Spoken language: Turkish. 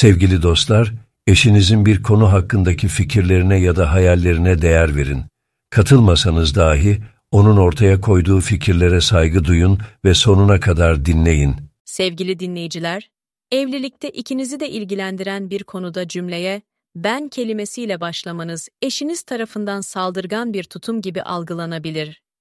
Sevgili dostlar, eşinizin bir konu hakkındaki fikirlerine ya da hayallerine değer verin. Katılmasanız dahi onun ortaya koyduğu fikirlere saygı duyun ve sonuna kadar dinleyin. Sevgili dinleyiciler, evlilikte ikinizi de ilgilendiren bir konuda cümleye "ben" kelimesiyle başlamanız eşiniz tarafından saldırgan bir tutum gibi algılanabilir.